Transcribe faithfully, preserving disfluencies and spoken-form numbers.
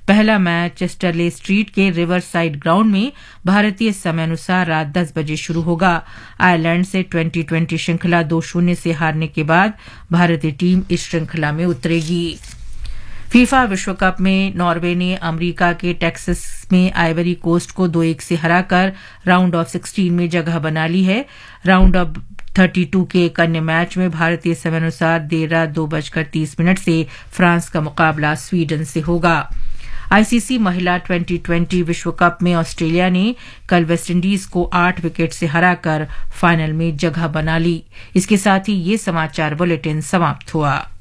पहला match चेस्टरले street के river side ground में भारतीय समयानुसार रात दस बजे शुरू होगा। आयरलैंड से ट्वेंटी ट्वेंटी श्रृंखला दो शून्य से हारने के बाद भारतीय टीम इस श्रृंखला में उतरेगी। फीफा विश्व कप में नॉर्वे ने अमेरिका के टेक्सास में आइवरी कोस्ट को दो एक से हराकर राउंड ऑफ सिक्सटीन में जगह बना ली है। राउंड ऑफ बत्तीस के एक अन्य मैच में भारतीय समयानुसार देर रात दो बजकर तीस मिनट से फ्रांस का मुकाबला स्वीडन से होगा। आईसीसी महिला ट्वेंटी ट्वेंटी विश्व कप में ऑस्ट्रेलिया ने कल वेस्टइंडीज को आठ विकेट से हराकर फाइनल में जगह बना ली। इसके साथ ही ये समाचार बुलेटिन समाप्त हुआ।